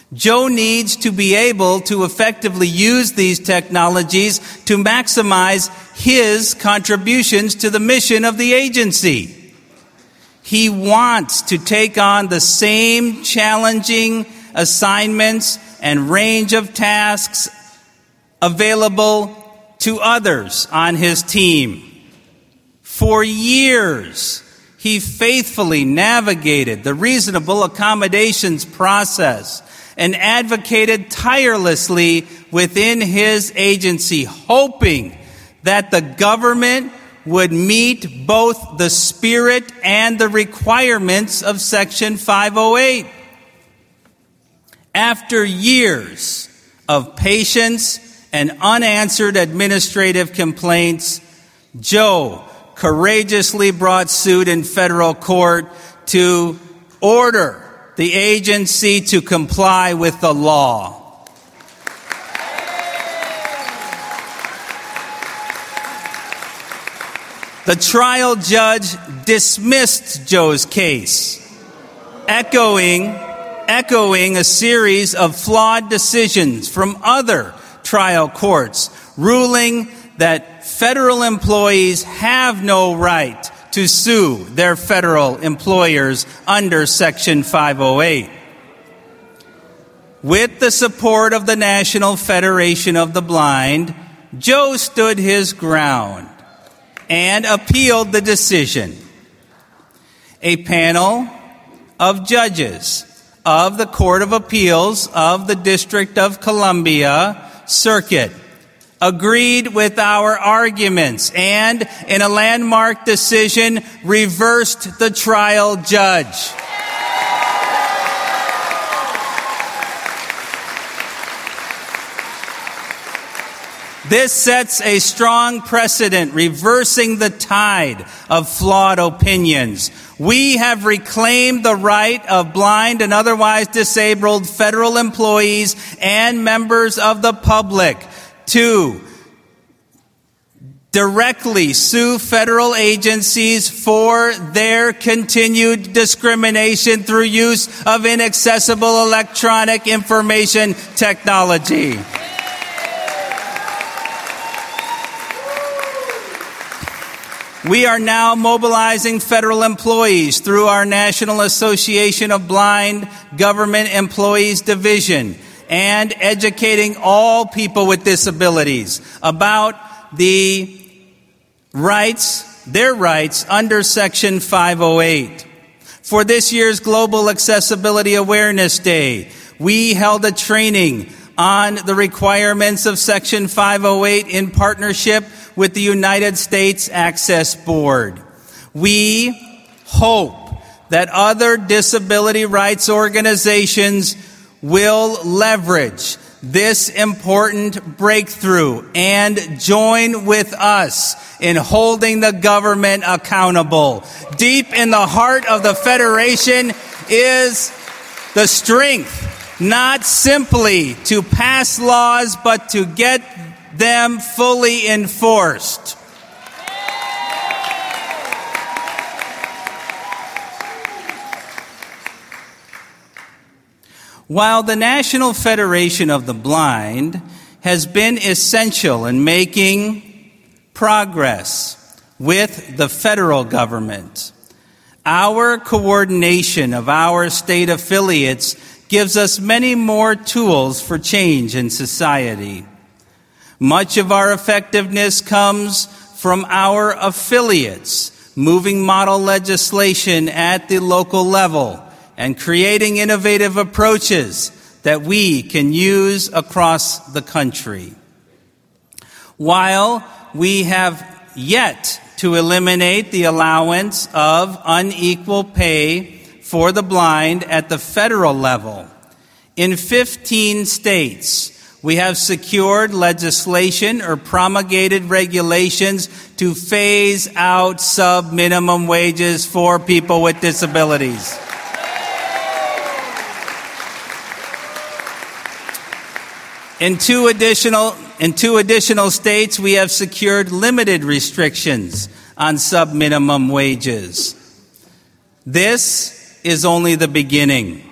Joe needs to be able to effectively use these technologies to maximize his contributions to the mission of the agency. He wants to take on the same challenging assignments and range of tasks available to others on his team. For years, he faithfully navigated the reasonable accommodations process and advocated tirelessly within his agency, hoping that the government would meet both the spirit and the requirements of Section 508. After years of patience and unanswered administrative complaints, Joe courageously brought suit in federal court to order the agency to comply with the law. The trial judge dismissed Joe's case, echoing a series of flawed decisions from other trial courts, ruling that federal employees have no right to sue their federal employers under Section 508. With the support of the National Federation of the Blind, Joe stood his ground and appealed the decision. A panel of judges of the Court of Appeals of the District of Columbia Circuit agreed with our arguments and, in a landmark decision, reversed the trial judge. This sets a strong precedent, reversing the tide of flawed opinions. We have reclaimed the right of blind and otherwise disabled federal employees and members of the public to directly sue federal agencies for their continued discrimination through use of inaccessible electronic information technology. We are now mobilizing federal employees through our National Association of Blind Government Employees Division and educating all people with disabilities about their rights under Section 508. For this year's Global Accessibility Awareness Day, we held a training on the requirements of Section 508 in partnership with the United States Access Board. We hope that other disability rights organizations will leverage this important breakthrough and join with us in holding the government accountable. Deep in the heart of the Federation is the strength, not simply to pass laws, but to get them fully enforced. While the National Federation of the Blind has been essential in making progress with the federal government, our coordination of our state affiliates gives us many more tools for change in society. Much of our effectiveness comes from our affiliates, moving model legislation at the local level and creating innovative approaches that we can use across the country. While we have yet to eliminate the allowance of unequal pay for the blind at the federal level, in 15 states, we have secured legislation or promulgated regulations to phase out sub-minimum wages for people with disabilities. In two additional states, we have secured limited restrictions on sub-minimum wages. This is only the beginning.